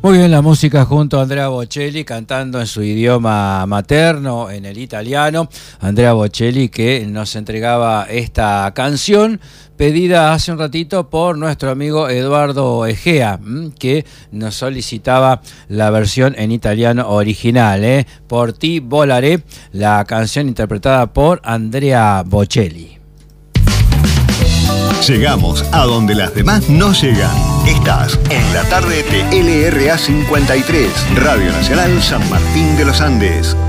Muy bien, la música junto a Andrea Bocelli cantando en su idioma materno, en el italiano. Andrea Bocelli que nos entregaba esta canción pedida hace un ratito por nuestro amigo Eduardo Egea, que nos solicitaba la versión en italiano original. Por ti volaré, la canción interpretada por Andrea Bocelli. Llegamos a donde las demás no llegan. Estás en la tarde de LRA 53, Radio Nacional San Martín de los Andes.